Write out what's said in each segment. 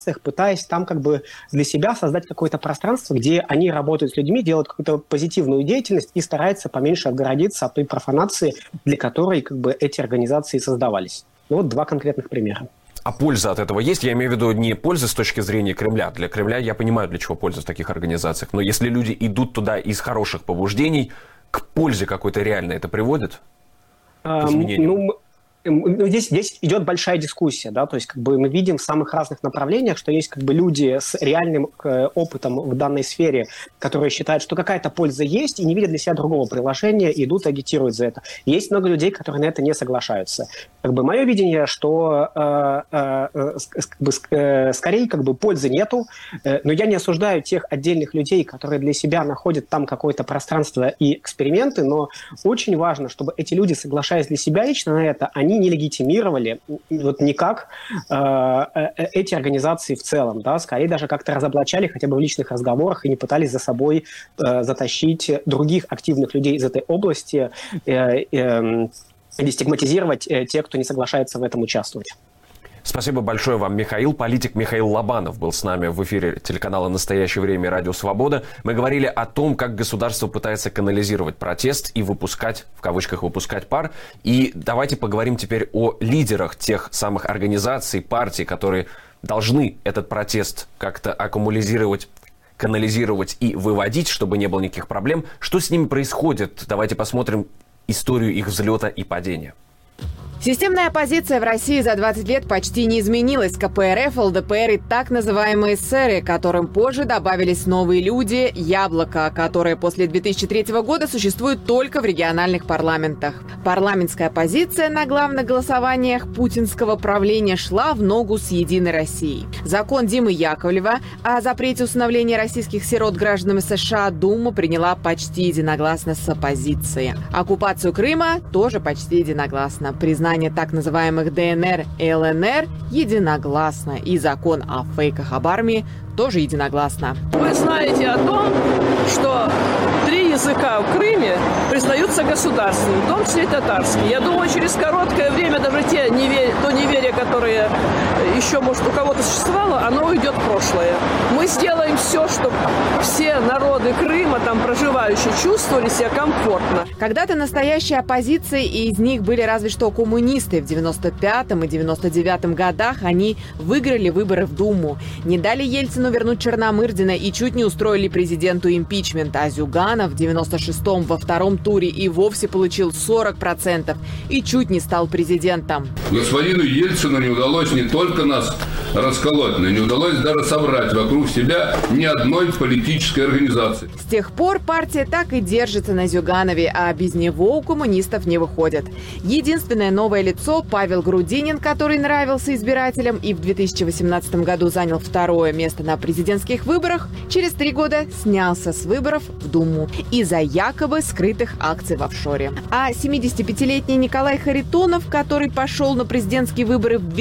пытаясь там как бы для себя создать какое-то пространство, где они работают с людьми, делают какую-то позитивную деятельность и стараются поменьше отгородиться от той профанации, для которой как бы эти организации создавались. Ну, вот два конкретных примера. А польза от этого есть? Я имею в виду не польза с точки зрения Кремля. Для Кремля я понимаю, для чего польза в таких организациях. Но если люди идут туда из хороших побуждений, к пользе какой-то реальной это приводит? К изменению? Здесь идет большая дискуссия, да, то есть как бы мы видим в самых разных направлениях, что есть как бы люди с реальным опытом в данной сфере, которые считают, что какая-то польза есть и не видят для себя другого приложения, идут, агитируют за это. Есть много людей, которые на это не соглашаются. Как бы мое видение, что скорее как бы пользы нету, но я не осуждаю тех отдельных людей, которые для себя находят там какое-то пространство и эксперименты, но очень важно, чтобы эти люди, соглашаясь для себя лично на это, они не легитимировали вот никак эти организации в целом, да, скорее даже как-то разоблачали хотя бы в личных разговорах и не пытались за собой затащить других активных людей из этой области или стигматизировать тех, кто не соглашается в этом участвовать. Спасибо большое вам, Михаил. Политик Михаил Лобанов был с нами в эфире телеканала «Настоящее время» и «Радио Свобода». Мы говорили о том, как государство пытается канализировать протест и выпускать, в кавычках, выпускать пар. И давайте поговорим теперь о лидерах тех самых организаций, партий, которые должны этот протест как-то аккумулизировать, канализировать и выводить, чтобы не было никаких проблем. Что с ними происходит? Давайте посмотрим историю их взлета и падения. Системная оппозиция в России за 20 лет почти не изменилась. КПРФ, ЛДПР и так называемые эсеры, которым позже добавились новые люди, «Яблоко», которое после 2003 года существует только в региональных парламентах. Парламентская оппозиция на главных голосованиях путинского правления шла в ногу с «Единой Россией». Закон Димы Яковлева о запрете усыновления российских сирот гражданами США Дума приняла почти единогласно с оппозицией. Оккупацию Крыма тоже почти единогласно. Признание так называемых ДНР и ЛНР единогласно. И закон о фейках об армии тоже единогласно. Вы знаете о том, что 3 языка в Крыме признаются государственными, в том числе и татарский. Я думаю, через короткое время даже то неверие, которое еще, может, у кого-то существовало, оно уйдет в прошлое. Мы сделаем все, чтобы все народы Крыма, там проживающие, чувствовали себя комфортно. Когда-то настоящей оппозицией, и из них были разве что коммунисты. В 95-м и 99-м годах они выиграли выборы в Думу, не дали Ельцину вернуть Черномырдина и чуть не устроили президенту импичмент. А Зюганов в 96-м во втором туре и вовсе получил 40% и чуть не стал президентом. Господину Ельцину не удалось не только нас расколоть, но не удалось даже собрать вокруг себя ни одной политической организации. С тех пор партия так и держится на Зюганове, а без него у коммунистов не выходит. Единственное новое лицо – Павел Грудинин, который нравился избирателям и в 2018 году занял 2-е место на президентских выборах, через 3 года снялся с выборов в Думу из-за якобы скрытых акций в офшоре. А 75-летний Николай Харитонов, который пошел на президентские выборы в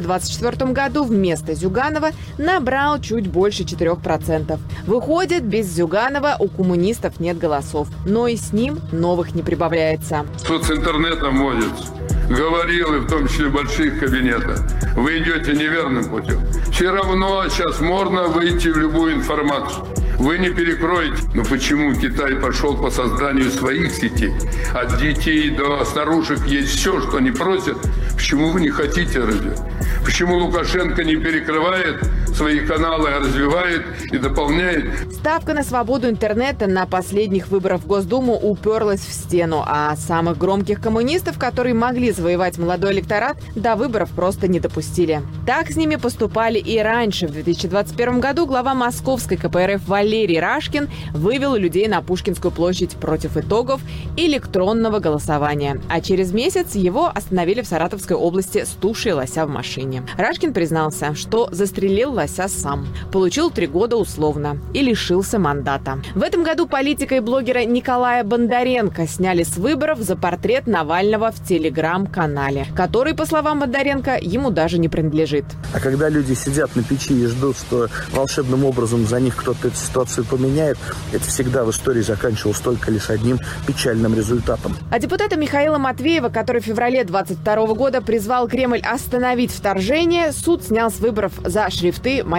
2024 году вместо Зюганова, набрал чуть больше 4%. Выходит, без Зюганова у коммунистов нет голосов, но и с ним новых не прибавляется. Тут с интернетом водится. Говорил, и в том числе в больших кабинетах. Вы идете неверным путем. Все равно сейчас можно выйти в любую информацию. Вы не перекроете. Но почему Китай пошел по созданию своих сетей? От детей до старушек есть все, что они просят. Почему вы не хотите развивать? Почему Лукашенко не перекрывает свои каналы, а развивает и дополняет? Ставка на свободу интернета на последних выборах в Госдуму уперлась в стену, а самых громких коммунистов, которые могли завоевать молодой электорат, до выборов просто не допустили. Так с ними поступали и раньше. В 2021 году глава московской КПРФ Валерий Рашкин вывел людей на Пушкинскую площадь против итогов электронного голосования. А через месяц его остановили в Саратовской области с тушей лося в машине. Рашкин признался, что застрелил лося сам, получил 3 года условно и лишился мандата. В этом году политика и блогера Николая Бондаренко сняли с выборов за портрет Навального в телеграм-канале, который, по словам Бондаренко, ему даже не принадлежит. А когда люди сидят на печи и ждут, что волшебным образом за них кто-то эту ситуацию поменяет, это всегда в истории заканчивалось только лишь одним печальным результатом. А депутата Михаила Матвеева, который в феврале 2022 года призвал Кремль остановить вторжение, суд снял с выборов за шрифты ты